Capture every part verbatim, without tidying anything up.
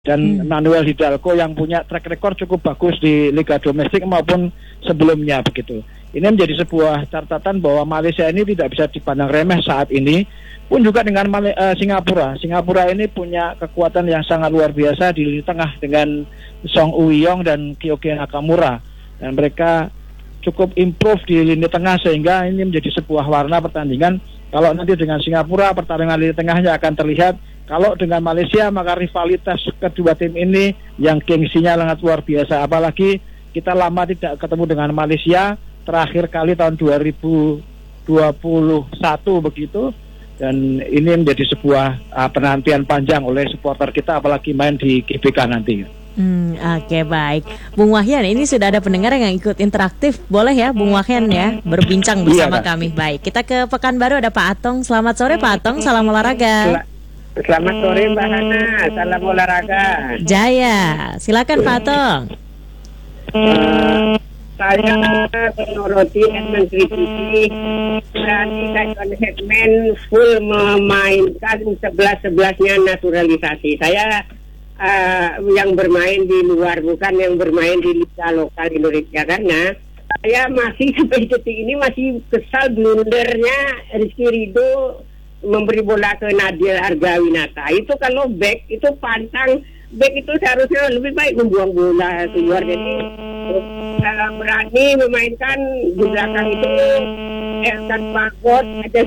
dan hmm. Manuel Hidalgo yang punya track record cukup bagus di liga domestik maupun sebelumnya begitu. Ini menjadi sebuah catatan bahwa Malaysia ini tidak bisa dipandang remeh saat ini. Pun juga dengan Mal- uh, Singapura. Singapura ini punya kekuatan yang sangat luar biasa di lini tengah dengan Song Uiyong dan Kyoge Nakamura. Dan mereka cukup improve di lini tengah sehingga ini menjadi sebuah warna pertandingan. Kalau nanti dengan Singapura pertarungan lini tengahnya akan terlihat. Kalau dengan Malaysia maka rivalitas kedua tim ini yang gengsinya sangat luar biasa. Apalagi kita lama tidak ketemu dengan Malaysia, terakhir kali tahun dua ribu dua puluh satu begitu. Dan ini menjadi sebuah uh, penantian panjang oleh supporter kita apalagi main di G B K nanti. Hmm, Oke okay, baik, Bung Wahyan, ini sudah ada pendengar yang ikut interaktif, boleh ya Bung Wahyan ya berbincang bersama iya, kami. Baik, kita ke Pekanbaru ada Pak Atong. Selamat sore Pak Atong, salam olahraga. Selamat sore Mbak Hana, salam olahraga. Jaya, silakan Pak Atong. Uh, saya menyoroti dan mengkritisi berarti Taekwondo Hetman full memainkan sebelas-sebelasnya naturalisasi. Saya uh, yang bermain di luar, bukan yang bermain di liga lokal Indonesia, karena saya masih sampai detik ini masih kesal blundernya Rizky Ridho memberi bola ke Nadil Argawinata. Itu kalau back itu pantang, back itu seharusnya lebih baik membuang bola keluar. Jadi uh, berani memainkan di belakang itu Elkan Bagot, ada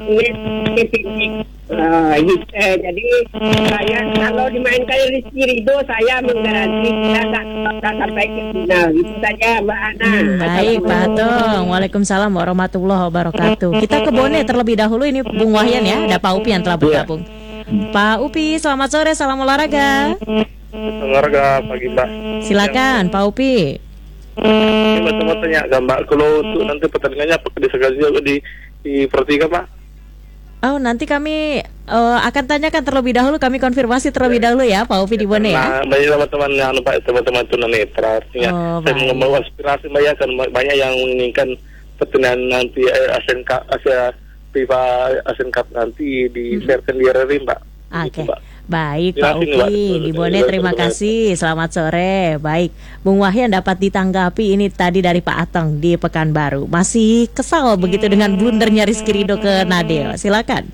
Kevin uh, uh, jadi saya kalau dimainkan Rizky Ridho saya menggaransi kita tak sampai ke final. Itu saja Mbak Ana. Hmm, baik Pak Atong. Waalaikumsalam warahmatullahi wabarakatuh. Kita ke Bone terlebih dahulu, ini Bung Wahyan ya. Ada Pak Upi yang telah bergabung. Pak Upi, selamat sore, salam olahraga. Olahraga pagi Mbak. Silakan Pak Upi. Ini Mbak mau tanya Mbak, kalau untuk nanti pertandingannya apakah disegasi juga di di Pertiga Pak? Oh, nanti kami uh, akan tanyakan terlebih dahulu, kami konfirmasi terlebih dahulu ya Pak Upi di Bone ya. Nah, banyak teman-teman yang Pak, teman-teman tunanetra artinya oh, saya membawa aspirasi Mbak ya, kan banyak yang menginginkan pertandingan nanti eh, Asian Cup, Asia FIFA Asian Cup nanti di share-kan di R R I Mbak. Oke. Okay. Baik Pak Upi di Bone, terima kasih. Selamat sore. Baik, Bung Wahyan dapat ditanggapi ini tadi dari Pak Atong di Pekanbaru. Masih kesal begitu dengan blundernya Rizky Ridho ke Nadil. Silakan.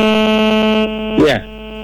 Ya.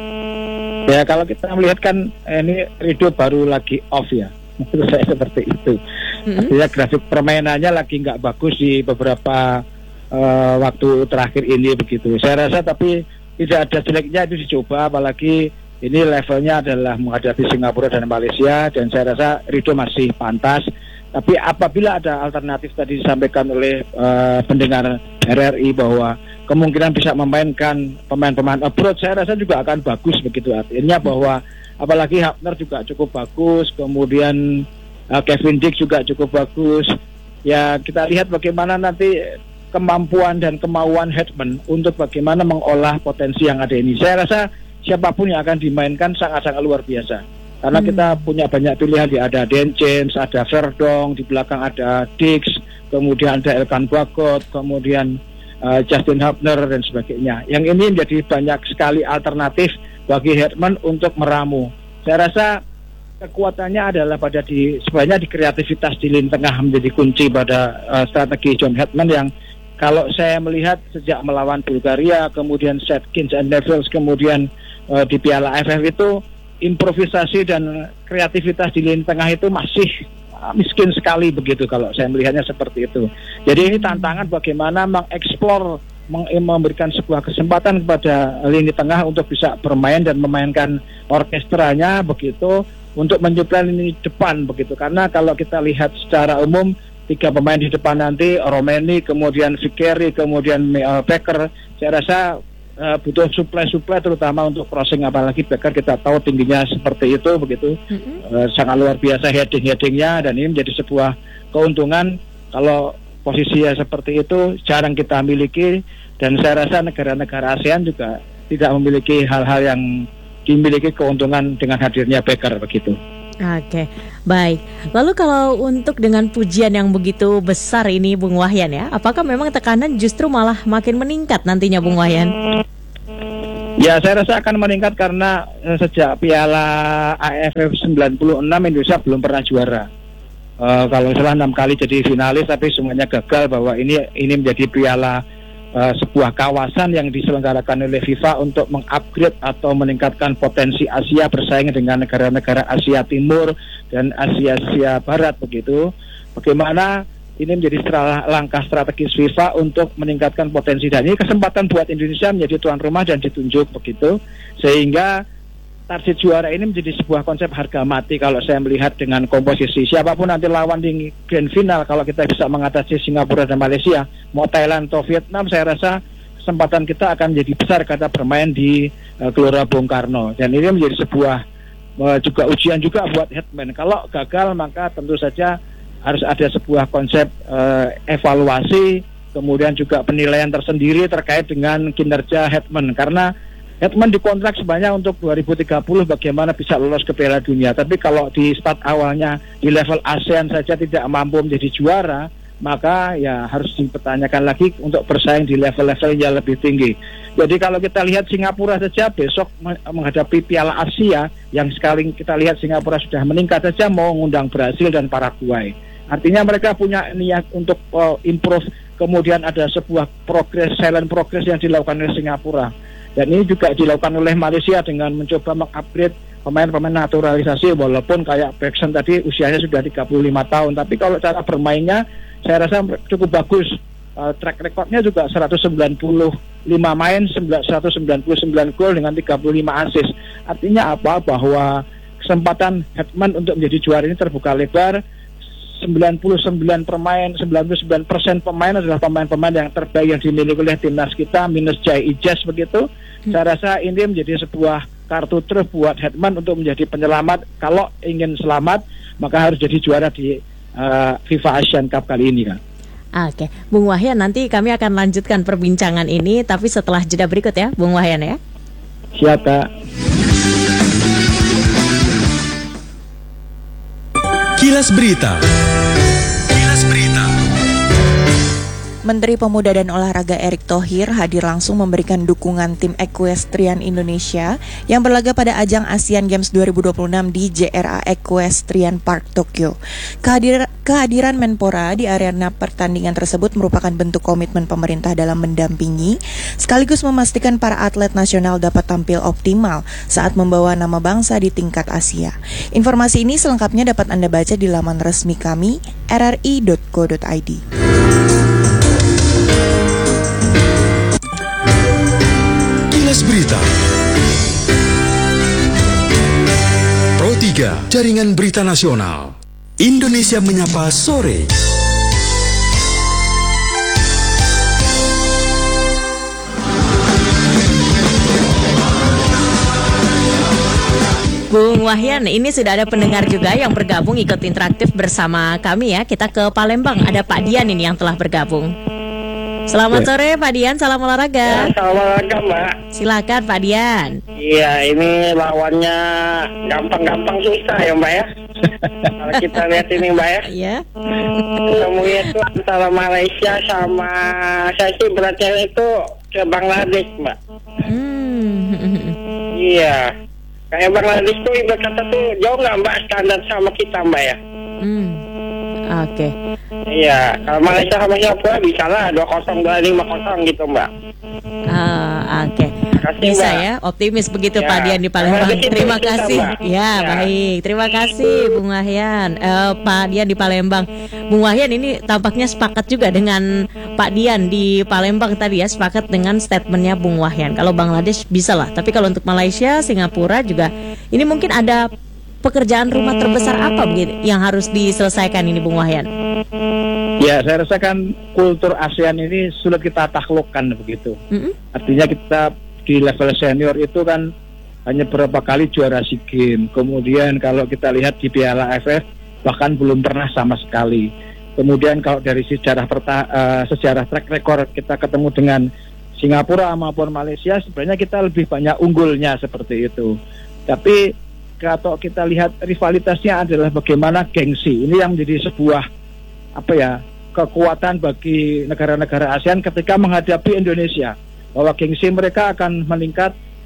Ya kalau kita melihat kan ini Ridho baru lagi off ya. Menurut saya seperti itu. Mm-hmm. Artinya grafik permainannya lagi nggak bagus di beberapa uh, waktu terakhir ini begitu. Saya rasa tapi tidak ada jeleknya itu dicoba, apalagi ini levelnya adalah menghadapi Singapura dan Malaysia, dan saya rasa Ridho masih pantas. Tapi apabila ada alternatif tadi disampaikan oleh uh, pendengar R R I bahwa kemungkinan bisa memainkan pemain-pemain abroad, saya rasa juga akan bagus begitu. Artinya bahwa apalagi Hapner juga cukup bagus, kemudian uh, Kevin Dick juga cukup bagus. Ya kita lihat bagaimana nanti kemampuan dan kemauan Hetman untuk bagaimana mengolah potensi yang ada ini. Saya rasa siapapun yang akan dimainkan sangat-sangat luar biasa. Karena hmm. kita punya banyak pilihan, ada Dan James, ada Verdong, di belakang ada Dix, kemudian ada Elkan Bagot, kemudian uh, Justin Hapner dan sebagainya. Yang ini menjadi banyak sekali alternatif bagi Hetman untuk meramu. Saya rasa kekuatannya adalah pada di sebenarnya di kreativitas di lini tengah menjadi kunci pada uh, strategi John Hetman yang kalau saya melihat sejak melawan Bulgaria, kemudian Setkins and Nevels, kemudian uh, di Piala A F F itu improvisasi dan kreativitas di lini tengah itu masih uh, miskin sekali begitu kalau saya melihatnya seperti itu. Jadi ini tantangan bagaimana mengeksplor, meng- memberikan sebuah kesempatan kepada lini tengah untuk bisa bermain dan memainkan orkestranya begitu untuk menyuplai lini depan begitu. Karena kalau kita lihat secara umum tiga pemain di depan nanti, Romeni, kemudian Vikeri, kemudian uh, Becker, saya rasa uh, butuh suplai-suplai terutama untuk crossing, apalagi Becker kita tahu tingginya seperti itu begitu, mm-hmm. uh, sangat luar biasa heading-headingnya, dan ini menjadi sebuah keuntungan kalau posisinya seperti itu jarang kita miliki, dan saya rasa negara-negara ASEAN juga tidak memiliki hal-hal yang dimiliki keuntungan dengan hadirnya Becker begitu. Oke, baik. Lalu kalau untuk dengan pujian yang begitu besar ini Bung Wahyan ya, apakah memang tekanan justru malah makin meningkat nantinya Bung Wahyan? Ya, saya rasa akan meningkat karena eh, sejak Piala A F F sembilan puluh enam Indonesia belum pernah juara. Uh, kalau salah enam kali jadi finalis tapi semuanya gagal, bahwa ini ini menjadi piala uh, sebuah kawasan yang diselenggarakan oleh FIFA untuk mengupgrade atau meningkatkan potensi Asia bersaing dengan negara-negara Asia Timur dan Asia Asia Barat begitu. Bagaimana ini menjadi stra- langkah strategis FIFA untuk meningkatkan potensi, dan ini kesempatan buat Indonesia menjadi tuan rumah dan ditunjuk begitu, sehingga target juara ini menjadi sebuah konsep harga mati kalau saya melihat dengan komposisi siapapun nanti lawan di grand final. Kalau kita bisa mengatasi Singapura dan Malaysia, mau Thailand atau Vietnam, saya rasa kesempatan kita akan menjadi besar karena bermain di uh, Gelora Bung Karno, dan ini menjadi sebuah uh, juga ujian juga buat headman. Kalau gagal maka tentu saja harus ada sebuah konsep uh, evaluasi, kemudian juga penilaian tersendiri terkait dengan kinerja headman, karena headman dikontrak sebanyak untuk dua ribu tiga puluh bagaimana bisa lolos ke Piala Dunia. Tapi kalau di start awalnya di level ASEAN saja tidak mampu menjadi juara, maka ya harus dipertanyakan lagi untuk bersaing di level-level yang lebih tinggi. Jadi kalau kita lihat Singapura saja besok menghadapi Piala Asia, yang sekali kita lihat Singapura sudah meningkat saja mau mengundang Brasil dan Paraguay. Artinya mereka punya niat untuk uh, improve, kemudian ada sebuah progress, silent progress yang dilakukan oleh Singapura. Dan ini juga dilakukan oleh Malaysia dengan mencoba mengupgrade pemain-pemain naturalisasi, walaupun kayak Bergson tadi usianya sudah tiga puluh lima tahun, tapi kalau cara bermainnya saya rasa cukup bagus. Uh, track recordnya juga seratus sembilan puluh lima main, seratus sembilan puluh sembilan gol dengan tiga puluh lima assist. Artinya apa? Bahwa kesempatan headman untuk menjadi juara ini terbuka lebar. sembilan puluh sembilan pemain, sembilan puluh sembilan persen pemain adalah pemain-pemain yang terbaik yang dimiliki oleh timnas kita, minus Jai Ijaz begitu. Hmm. Saya rasa ini menjadi sebuah kartu truf buat headman untuk menjadi penyelamat. Kalau ingin selamat, maka harus jadi juara di uh, FIFA Asian Cup kali ini, kan. Oke, Bung Wahyan, nanti kami akan lanjutkan perbincangan ini, tapi setelah jeda berikut ya, Bung Wahyan ya. Siap, Kak. Kilas Berita. Kilas Berita. Menteri Pemuda dan Olahraga Erick Thohir hadir langsung memberikan dukungan tim Equestrian Indonesia yang berlaga pada ajang Asian Games dua ribu dua puluh enam di J R A Equestrian Park Tokyo. Kehadir, kehadiran Menpora di arena pertandingan tersebut merupakan bentuk komitmen pemerintah dalam mendampingi sekaligus memastikan para atlet nasional dapat tampil optimal saat membawa nama bangsa di tingkat Asia. Informasi ini selengkapnya dapat Anda baca di laman resmi kami r r i dot co dot i d. Kilas Berita. Pro tiga, Jaringan Berita Nasional. Indonesia Menyapa Sore. Bung Wahyan, ini sudah ada pendengar juga yang bergabung ikut interaktif bersama kami ya. Kita ke Palembang, ada Pak Dian ini yang telah bergabung. Selamat sore Pak Dian, salam olahraga. Ya, salam olahraga Mbak. Silakan Pak Dian. Iya, ini lawannya gampang-gampang susah ya Mbak ya. Kalau kita lihat ini Mbak ya. Iya. Ketemunya itu antara Malaysia sama saya sih berarti itu ke Bangladesh Mbak. Hmm. Iya. Kayak Bangladesh tuh ibarat kata tuh jauh nggak Mbak standar sama kita Mbak ya. Hmm. Oke. Okay. Iya, kalau Malaysia sama Singapura bisa lah dua kosong, dua lima kosong gitu Mbak. Ah, oke. Okay. Bisa Mbak. Ya, optimis begitu ya. Pak Dian di Palembang. Terima kasih. Kita, ya, ya, baik. Terima kasih Bung Wahyan. Uh, Pak Dian di Palembang. Bung Wahyan ini tampaknya sepakat juga dengan Pak Dian di Palembang tadi ya, sepakat dengan statementnya Bung Wahyan. Kalau Bangladesh bisa lah, tapi kalau untuk Malaysia, Singapura juga ini mungkin ada pekerjaan rumah terbesar apa begitu yang harus diselesaikan ini Bung Wahyan? Ya, saya rasakan kultur ASEAN ini sulit kita taklukkan begitu. Mm-hmm. Artinya kita di level senior itu kan hanya beberapa kali juara SEA Games. Kemudian kalau kita lihat di Piala A F F bahkan belum pernah sama sekali. Kemudian kalau dari sejarah perta- uh, sejarah track record kita ketemu dengan Singapura maupun Malaysia, sebenarnya kita lebih banyak unggulnya seperti itu. Tapi kalau kita lihat rivalitasnya adalah bagaimana gengsi. Ini yang menjadi sebuah apa ya kekuatan bagi negara-negara ASEAN ketika menghadapi Indonesia, bahwa gengsi mereka akan meningkat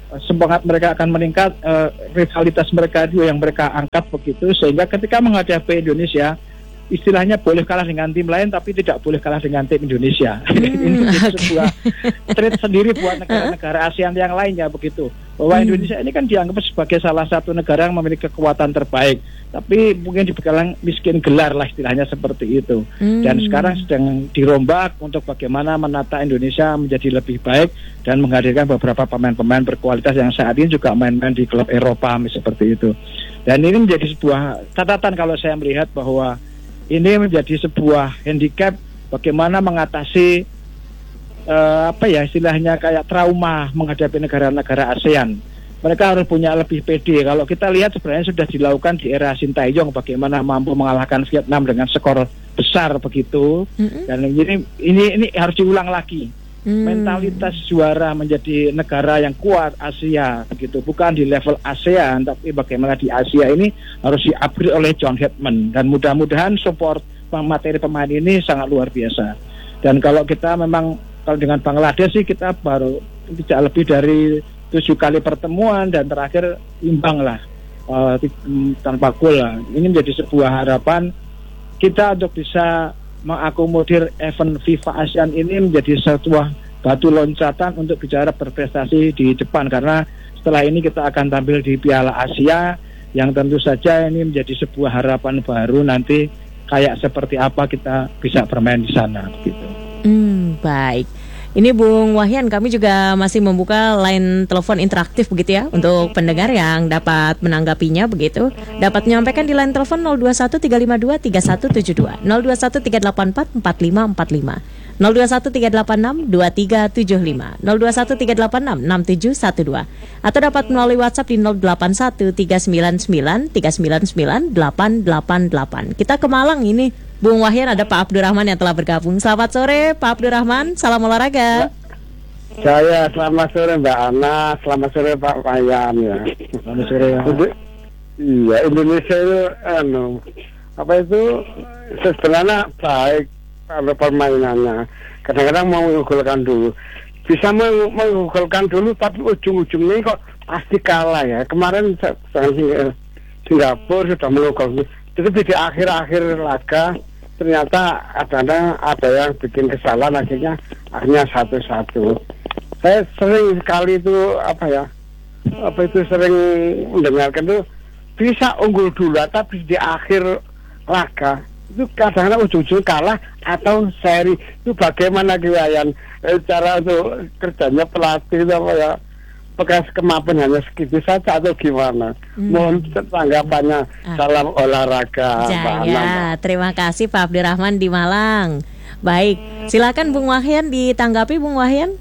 semangat mereka akan meningkat, uh, rivalitas mereka itu yang mereka angkat begitu, sehingga ketika menghadapi Indonesia istilahnya boleh kalah dengan tim lain tapi tidak boleh kalah dengan tim Indonesia. Hmm, ini okay. sebuah trait sendiri buat negara-negara ASEAN yang lainnya begitu. Bahwa hmm. Indonesia ini kan dianggap sebagai salah satu negara yang memiliki kekuatan terbaik, tapi mungkin dibilang miskin gelar lah istilahnya seperti itu. Hmm. Dan sekarang sedang dirombak untuk bagaimana menata Indonesia menjadi lebih baik dan menghadirkan beberapa pemain-pemain berkualitas yang saat ini juga main-main di klub Eropa seperti itu. Dan ini menjadi sebuah catatan kalau saya melihat bahwa ini menjadi sebuah handicap bagaimana mengatasi uh, apa ya istilahnya kayak trauma menghadapi negara-negara ASEAN. Mereka harus punya lebih pede. Kalau kita lihat sebenarnya sudah dilakukan di era Sintayong bagaimana mampu mengalahkan Vietnam dengan skor besar begitu. Mm-hmm. Dan ini ini ini harus diulang lagi. Hmm. Mentalitas juara menjadi negara yang kuat Asia begitu, bukan di level ASEAN tapi bagaimana di Asia ini harus di-upgrade oleh John Hetman, dan mudah-mudahan support materi pemain ini sangat luar biasa. Dan kalau kita memang kalau dengan Bangladesh sih kita baru tidak lebih dari tujuh kali pertemuan dan terakhir imbang lah uh, tanpa gol lah. Ini menjadi sebuah harapan kita untuk bisa mengakomodir event FIFA ASEAN ini menjadi sebuah batu loncatan untuk bicara berprestasi di depan, karena setelah ini kita akan tampil di Piala Asia yang tentu saja ini menjadi sebuah harapan baru nanti kayak seperti apa kita bisa bermain di sana begitu. Hmm, baik. Ini Bung Wahyan, kami juga masih membuka line telepon interaktif begitu ya untuk pendengar yang dapat menanggapinya begitu. Dapat menyampaikan di line telepon nol dua satu tiga lima dua tiga satu tujuh dua, nol dua satu tiga delapan empat empat lima empat lima, nol dua satu tiga delapan enam dua tiga tujuh lima, nol dua satu tiga delapan enam enam tujuh satu dua, atau dapat melalui WhatsApp di nol delapan satu tiga sembilan sembilan tiga sembilan sembilan delapan delapan delapan. Kita ke Malang ini. Bung Wahyan, ada Pak Abdurrahman yang telah bergabung. Selamat sore Pak Abdurrahman, salam olahraga. Saya selamat sore Mbak Ana, selamat sore Pak Wahyan ya. Selamat sore ya. Iya, Indonesia itu anu, apa itu sebenarnya baik kalau permainannya. Kadang-kadang mau mengunggulkan dulu, bisa mengunggulkan dulu, tapi ujung-ujungnya kok pasti kalah ya. Kemarin Singapura sudah mengunggulkan, tapi di akhir-akhir laga ternyata ada ada yang bikin kesalahan, akhirnya akhirnya satu-satu. Saya sering sekali itu apa ya apa itu sering mendengarkan itu bisa unggul dulu tapi di akhir laga itu kadang-kadang ujung-ujung kalah atau seri. Itu bagaimana Kiwayan eh, cara untuk kerjanya pelatih itu apa ya, bekas kemampuan hanya segitu saja atau gimana? Hmm. Mohon tanggapannya. Ah. Salam olahraga. Ya, terima kasih Pak Abdurrahman di Malang. Baik, silakan Bung Wahyan ditanggapi Bung Wahyan.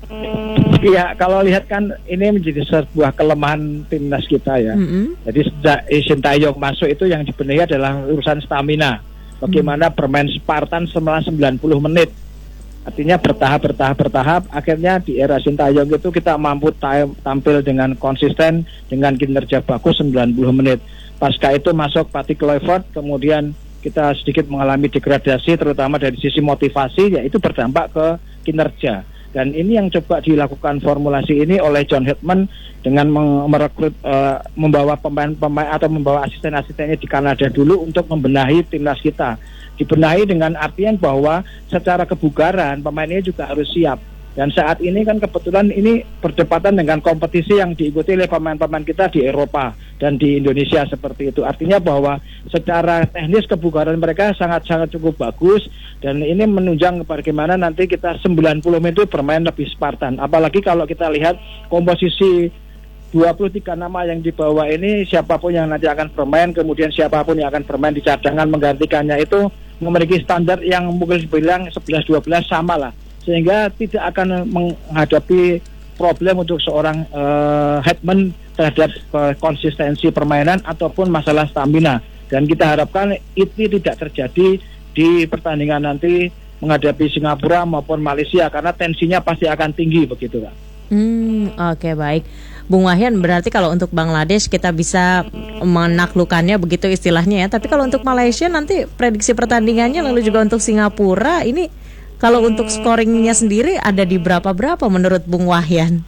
Iya, kalau lihat kan ini menjadi sebuah kelemahan timnas kita ya. Mm-hmm. Jadi sejak Sintayong masuk itu yang dibenahi adalah urusan stamina. Bagaimana mm-hmm. bermain Spartan selama sembilan puluh menit. Artinya bertahap, bertahap, bertahap. Akhirnya di era Sintayong itu kita mampu tampil dengan konsisten, dengan kinerja bagus sembilan puluh menit. Pasca itu masuk Patrick Kluivert, kemudian kita sedikit mengalami degradasi, terutama dari sisi motivasi, yaitu berdampak ke kinerja. Dan ini yang coba dilakukan formulasi ini oleh John Hetman dengan merekrut, uh, membawa pemain-pemain atau membawa asisten-asistennya di Kanada dulu untuk membenahi timnas kita. Dibenahi dengan artian bahwa secara kebugaran pemainnya juga harus siap. Dan saat ini kan kebetulan ini berdepatan dengan kompetisi yang diikuti oleh pemain-pemain kita di Eropa dan di Indonesia seperti itu. Artinya bahwa secara teknis kebugaran mereka sangat-sangat cukup bagus, dan ini menunjang bagaimana nanti kita sembilan puluh menit bermain lebih Spartan. Apalagi kalau kita lihat komposisi dua puluh tiga nama yang dibawa ini, siapapun yang nanti akan bermain, kemudian siapapun yang akan bermain di cadangan menggantikannya itu memiliki standar yang mungkin dibilang sebelas dua belas sama lah, sehingga tidak akan menghadapi problem untuk seorang uh, Hetman terhadap uh, konsistensi permainan ataupun masalah stamina. Dan kita harapkan itu tidak terjadi di pertandingan nanti menghadapi Singapura maupun Malaysia, karena tensinya pasti akan tinggi begitu Pak. Hmm, oke okay, baik. Bung Wahyan, berarti kalau untuk Bangladesh kita bisa menaklukkannya begitu istilahnya ya. Tapi kalau untuk Malaysia nanti prediksi pertandingannya, lalu juga untuk Singapura ini kalau untuk scoringnya sendiri ada di berapa-berapa menurut Bung Wahyan?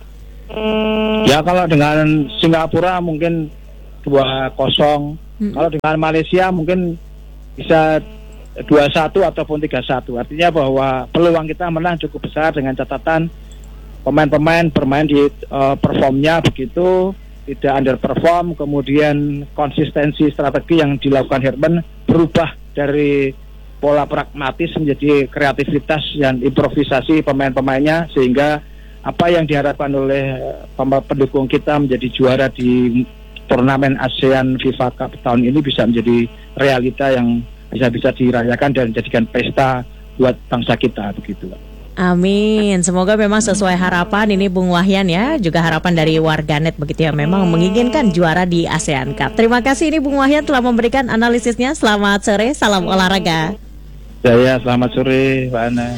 Ya kalau dengan Singapura mungkin dua kosong. Hmm. Kalau dengan Malaysia mungkin bisa dua satu ataupun tiga satu. Artinya bahwa peluang kita menang cukup besar dengan catatan pemain-pemain bermain di uh, performnya begitu, tidak underperform, kemudian konsistensi strategi yang dilakukan Herman berubah dari pola pragmatis menjadi kreativitas dan improvisasi pemain-pemainnya, sehingga apa yang diharapkan oleh pendukung kita menjadi juara di turnamen ASEAN FIFA Cup tahun ini bisa menjadi realita yang bisa-bisa dirayakan dan dijadikan pesta buat bangsa kita begitu. Amin. Semoga memang sesuai harapan ini Bung Wahyan ya, juga harapan dari warganet begitu ya, memang menginginkan juara di ASEAN Cup. Terima kasih ini Bung Wahyan telah memberikan analisisnya. Selamat sore, salam olahraga. Ya, ya selamat sore Mbak Ana.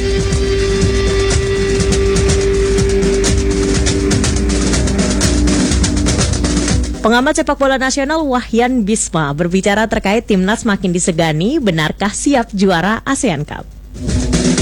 Pengamat sepak bola nasional Wahyan Bisma berbicara terkait timnas makin disegani, benarkah siap juara ASEAN Cup?